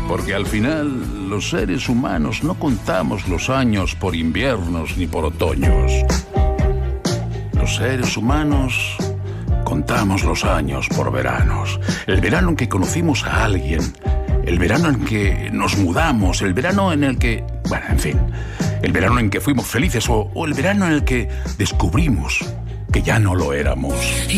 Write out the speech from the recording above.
Porque al final los seres humanos no contamos los años por inviernos ni por otoños. Los seres humanos contamos los años por veranos. El verano en que conocimos a alguien, el verano en que nos mudamos, el verano en el que... Bueno, en fin, el verano en que fuimos felices o el verano en el que descubrimos que ya no lo éramos.